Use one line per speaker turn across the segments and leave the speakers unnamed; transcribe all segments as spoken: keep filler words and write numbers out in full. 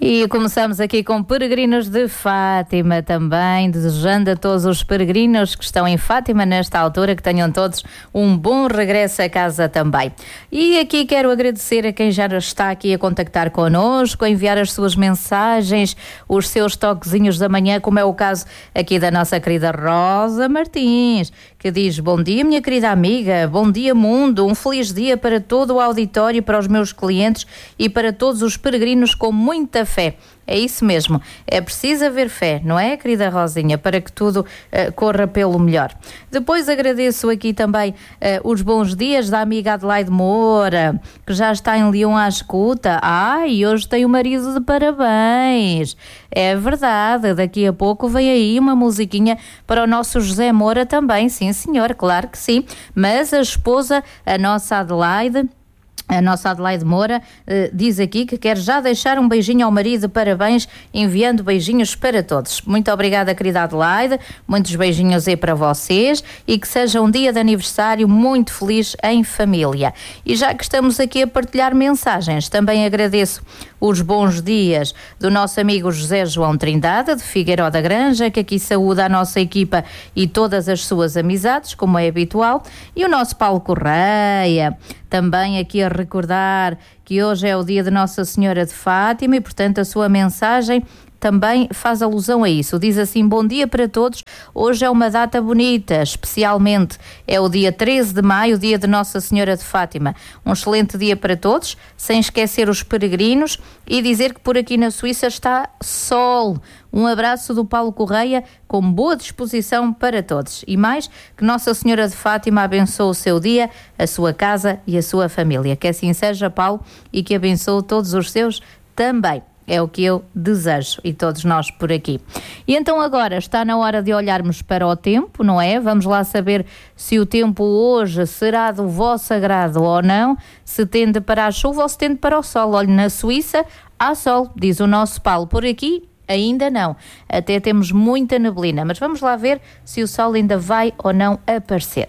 E começamos aqui com peregrinos de Fátima também, desejando a todos os peregrinos que estão em Fátima nesta altura que tenham todos um bom regresso a casa também. E aqui quero agradecer a quem já está aqui a contactar connosco, a enviar as suas mensagens, os seus toquezinhos da manhã, como é o caso aqui da nossa querida Rosa Martins, que diz: bom dia minha querida amiga, bom dia mundo, um feliz dia para todo o auditório, para os meus clientes e para todos os peregrinos com muita fé. É isso mesmo, é preciso haver fé, não é, querida Rosinha, para que tudo uh, corra pelo melhor. Depois agradeço aqui também uh, os bons dias da amiga Adelaide Moura, que já está em Leão à escuta. Ah, e hoje tem o marido de parabéns. É verdade, daqui a pouco vem aí uma musiquinha para o nosso José Moura também, sim senhor, claro que sim. Mas a esposa, a nossa Adelaide... A nossa Adelaide Moura uh, diz aqui que quer já deixar um beijinho ao marido, parabéns, enviando beijinhos para todos. Muito obrigada, querida Adelaide, muitos beijinhos aí para vocês e que seja um dia de aniversário muito feliz em família. E já que estamos aqui a partilhar mensagens, também agradeço os bons dias do nosso amigo José João Trindade, de Figueiró da Granja, que aqui saúda a nossa equipa e todas as suas amizades, como é habitual, e o nosso Paulo Correia, também aqui a recordar que hoje é o dia de Nossa Senhora de Fátima e, portanto, a sua mensagem também faz alusão a isso. Diz assim: bom dia para todos, hoje é uma data bonita, especialmente é o dia treze de maio, dia de Nossa Senhora de Fátima. Um excelente dia para todos, sem esquecer os peregrinos e dizer que por aqui na Suíça está sol. Um abraço do Paulo Correia, com boa disposição para todos. E mais, que Nossa Senhora de Fátima abençoe o seu dia, a sua casa e a sua família. Que assim seja, Paulo, e que abençoe todos os seus também. É o que eu desejo e todos nós por aqui. E então agora está na hora de olharmos para o tempo, não é? Vamos lá saber se o tempo hoje será do vosso agrado ou não, se tende para a chuva ou se tende para o sol. Olhe, na Suíça há sol, diz o nosso Paulo. Por aqui ainda não, até temos muita neblina, mas vamos lá ver se o sol ainda vai ou não aparecer.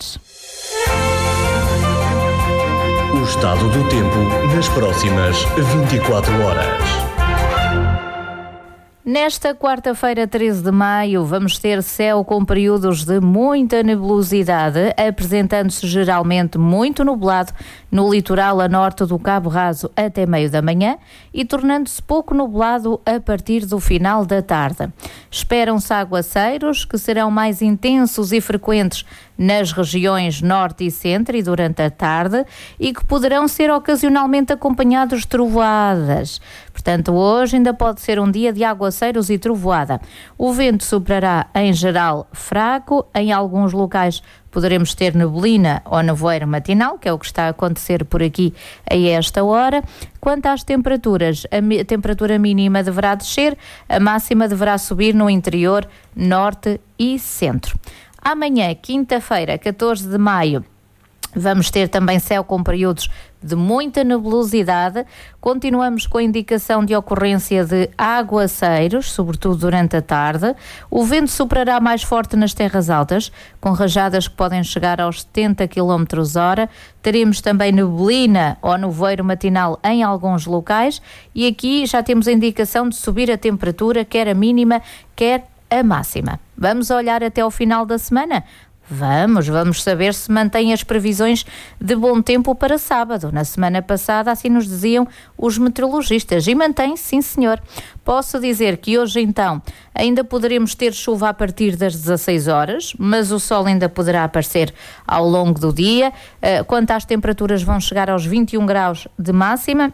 O estado do tempo nas próximas vinte e quatro horas.
Nesta quarta-feira, treze de maio, vamos ter céu com períodos de muita nebulosidade, apresentando-se geralmente muito nublado no litoral a norte do Cabo Raso até meio da manhã e tornando-se pouco nublado a partir do final da tarde. Esperam-se aguaceiros que serão mais intensos e frequentes nas regiões norte e centro e durante a tarde e que poderão ser ocasionalmente acompanhados de trovoadas. Portanto, hoje ainda pode ser um dia de aguaceiros e trovoada. O vento soprará em geral fraco, em alguns locais poderemos ter neblina ou nevoeiro matinal, que é o que está a acontecer por aqui a esta hora. Quanto às temperaturas, a, mi- a temperatura mínima deverá descer, a máxima deverá subir no interior, norte e centro. Amanhã, quinta-feira, catorze de maio, vamos ter também céu com períodos de muita nebulosidade. Continuamos com a indicação de ocorrência de aguaceiros, sobretudo durante a tarde. O vento soprará mais forte nas terras altas, com rajadas que podem chegar aos setenta quilómetros hora. Teremos também neblina ou nevoeiro matinal em alguns locais. E aqui já temos a indicação de subir a temperatura, quer a mínima, quer a máxima. Vamos olhar até ao final da semana? Vamos, vamos saber se mantém as previsões de bom tempo para sábado. Na semana passada assim nos diziam os meteorologistas e mantém, sim senhor. Posso dizer que hoje então ainda poderemos ter chuva a partir das dezasseis horas, mas o sol ainda poderá aparecer ao longo do dia. Quanto às temperaturas, vão chegar aos vinte e um graus de máxima,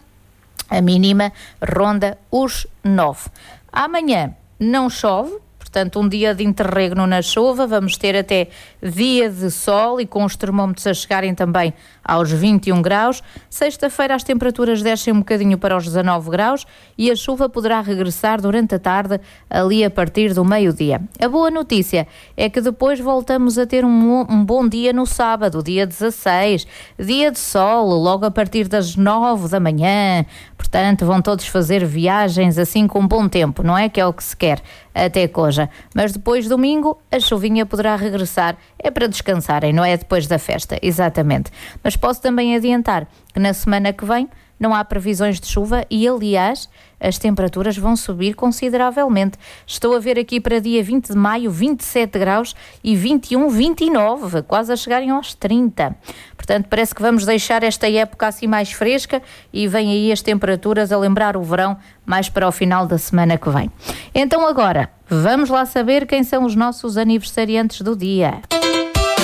a mínima ronda os nove. Amanhã não chove, portanto um dia de interregno na chuva, vamos ter até dia de sol e com os termómetros a chegarem também aos vinte e um graus. Sexta-feira as temperaturas descem um bocadinho para os dezanove graus e a chuva poderá regressar durante a tarde, ali a partir do meio-dia. A boa notícia é que depois voltamos a ter um, um bom dia no sábado, dia dezasseis, dia de sol, logo a partir das nove da manhã. Portanto, vão todos fazer viagens assim com bom tempo, não é? Que é o que se quer até Coja. Mas depois, domingo, a chuvinha poderá regressar. É para descansarem, não é? Depois da festa, exatamente. Mas posso também adiantar que na semana que vem não há previsões de chuva e, aliás, as temperaturas vão subir consideravelmente. Estou a ver aqui para dia vinte de maio, vinte e sete graus e vinte e um, vinte e nove, quase a chegarem aos trinta. Portanto, parece que vamos deixar esta época assim mais fresca e vem aí as temperaturas a lembrar o verão mais para o final da semana que vem. Então agora, vamos lá saber quem são os nossos aniversariantes do dia.